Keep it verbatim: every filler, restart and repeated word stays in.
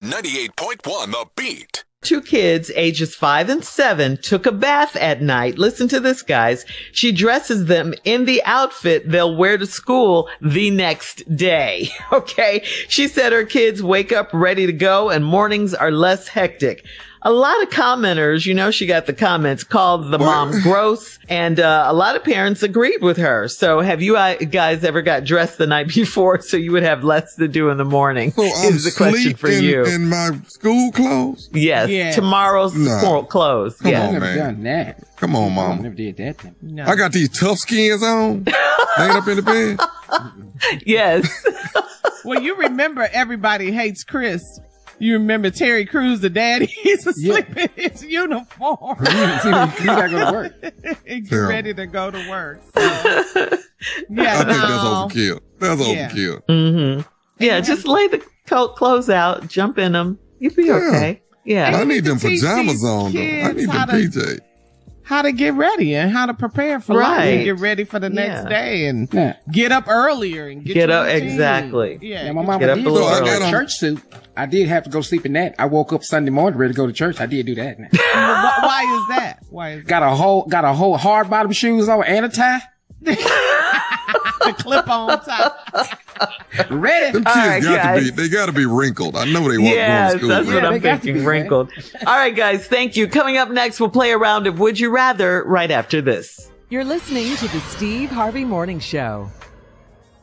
ninety-eight point one The Beat. Two kids, ages five and seven, took a bath at night. Listen to this, guys. She dresses them in the outfit they'll wear to school the next day. Okay. She said her kids wake up ready to go and mornings are less hectic. A lot of commenters, you know, she got the comments, called the mom gross, and uh, a lot of parents agreed with her. So have you uh, guys ever got dressed the night before so you would have less to do in the morning? So I'm is the question for in, you. in my school clothes? Yes. Yes. Tomorrow's Nah. school clothes. Come Yes. on, Never man. done that. Come on, I mom. never did that. Then. No. I got these tough skins on, laying up in the bed. Yes. Well, you remember Everybody Hates Chris. You remember Terry Crews, the daddy? He's asleep Yeah. in his uniform. You see, you gotta go to work. He's Terrible. ready to go to work. So, yeah, I think that's no. overkill. That's Yeah. overkill. Mm-hmm. Yeah, just lay the coat clothes out, jump in them. You'll be Yeah. okay. Yeah. I you need need to them teach pajamas these on, though. I kids need how them to- P J. How to get ready and how to prepare for life Right. and get ready for the next Yeah. day and Yeah. get up earlier and get, Get your up- routine. exactly. Yeah. Yeah, my mama Get up did a little go early. to a church suit. I did have to go sleep in that. I woke up Sunday morning ready to go to church. I did do that. why, why is that? Why is that? got a whole, got a whole hard bottom shoes on and a tie. The clip on top. Ready. Them All kids right, got guys. to be, they got to be wrinkled. I know they won't Yes, go to school. that's with what them. I'm they got to thinking, be, wrinkled. All right, guys, thank you. Coming up next, we'll play a round of Would You Rather right after this. You're listening to the Steve Harvey Morning Show.